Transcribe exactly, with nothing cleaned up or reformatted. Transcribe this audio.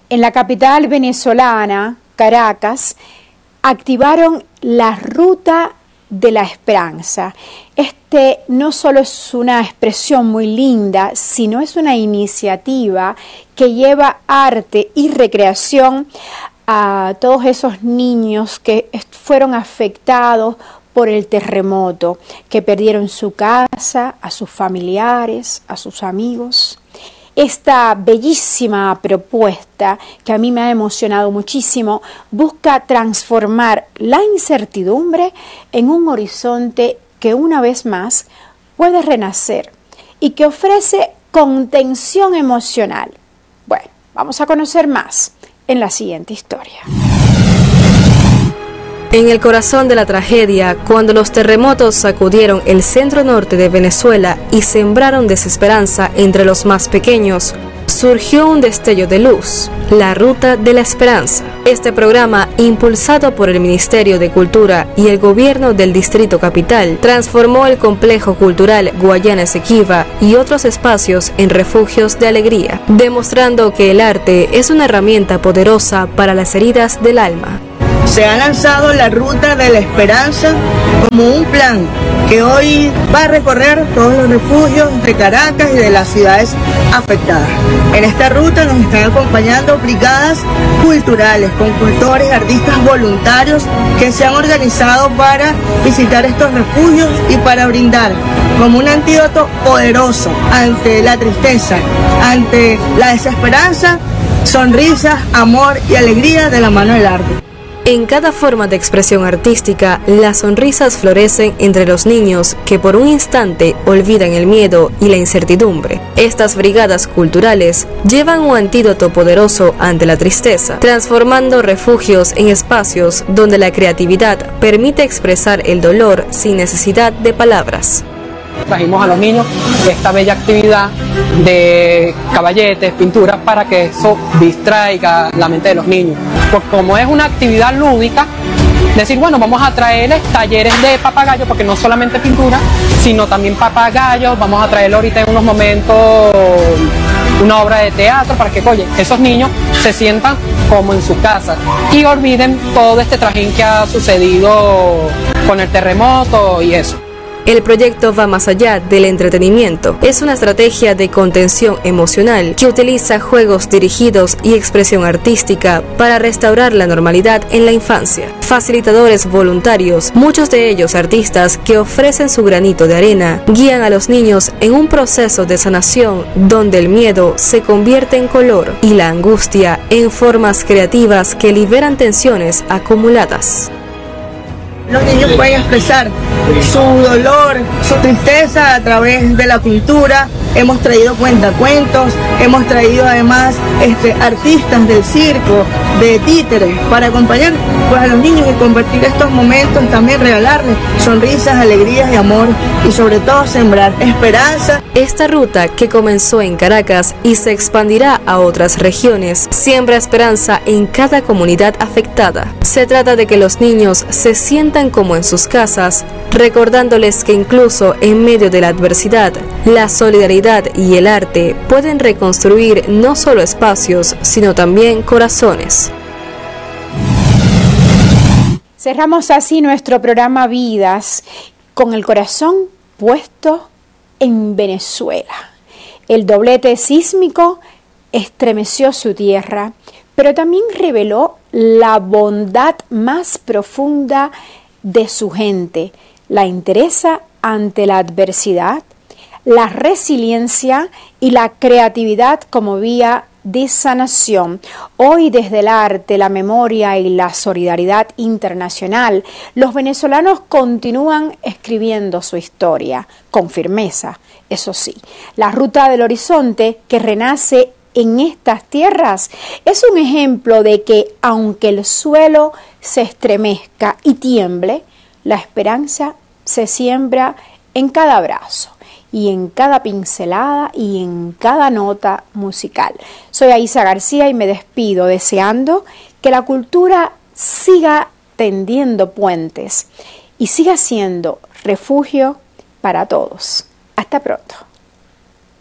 En la capital venezolana, Caracas, activaron la Ruta de la Esperanza. Este no solo es una expresión muy linda, sino es una iniciativa que lleva arte y recreación a todos esos niños que fueron afectados por el terremoto, que perdieron su casa, a sus familiares, a sus amigos. Esta bellísima propuesta, que a mí me ha emocionado muchísimo, busca transformar la incertidumbre en un horizonte que una vez más puede renacer y que ofrece contención emocional. Bueno, vamos a conocer más en la siguiente historia. En el corazón de la tragedia, cuando los terremotos sacudieron el centro norte de Venezuela y sembraron desesperanza entre los más pequeños, surgió un destello de luz, la Ruta de la Esperanza. Este programa, impulsado por el Ministerio de Cultura y el Gobierno del Distrito Capital, transformó el complejo cultural Guayana Esequiba y otros espacios en refugios de alegría, demostrando que el arte es una herramienta poderosa para las heridas del alma. Se ha lanzado la Ruta de la Esperanza como un plan que hoy va a recorrer todos los refugios de Caracas y de las ciudades afectadas. En esta ruta nos están acompañando brigadas culturales, con cultores, artistas voluntarios que se han organizado para visitar estos refugios y para brindar como un antídoto poderoso ante la tristeza, ante la desesperanza, sonrisas, amor y alegría de la mano del arte. En cada forma de expresión artística, las sonrisas florecen entre los niños que por un instante olvidan el miedo y la incertidumbre. Estas brigadas culturales llevan un antídoto poderoso ante la tristeza, transformando refugios en espacios donde la creatividad permite expresar el dolor sin necesidad de palabras. Trajimos a los niños esta bella actividad de caballetes, pinturas, para que eso distraiga la mente de los niños. Pues como es una actividad lúdica, decir, bueno, vamos a traerles talleres de papagayo, porque no solamente pintura, sino también papagayos. Vamos a traerle ahorita en unos momentos una obra de teatro para que, oye, esos niños se sientan como en su casa y olviden todo este trajín que ha sucedido con el terremoto y eso. El proyecto va más allá del entretenimiento. Es una estrategia de contención emocional que utiliza juegos dirigidos y expresión artística para restaurar la normalidad en la infancia. Facilitadores voluntarios, muchos de ellos artistas que ofrecen su granito de arena, guían a los niños en un proceso de sanación donde el miedo se convierte en color y la angustia en formas creativas que liberan tensiones acumuladas. Los niños pueden expresar su dolor, su tristeza a través de la pintura. Hemos traído cuentacuentos, hemos traído además este, artistas del circo, de títeres, para acompañar pues, a los niños y convertir estos momentos, también regalarles sonrisas, alegrías y amor, y sobre todo sembrar esperanza. Esta ruta, que comenzó en Caracas y se expandirá a otras regiones, siembra esperanza en cada comunidad afectada. Se trata de que los niños se sientan como en sus casas, recordándoles que incluso en medio de la adversidad, la solidaridad y el arte pueden reconstruir no solo espacios, sino también corazones. Cerramos así nuestro programa Vidas con el corazón puesto en Venezuela. El doblete sísmico estremeció su tierra, pero también reveló la bondad más profunda de su gente, la entereza ante la adversidad, la resiliencia y la creatividad como vía de sanación. Hoy, desde el arte, la memoria y la solidaridad internacional, los venezolanos continúan escribiendo su historia con firmeza. Eso sí, la Ruta del Horizonte, que renace en estas tierras, es un ejemplo de que, aunque el suelo se estremezca y tiemble, la esperanza se siembra en cada abrazo y en cada pincelada y en cada nota musical. Soy Aisa García y me despido deseando que la cultura siga tendiendo puentes y siga siendo refugio para todos. Hasta pronto.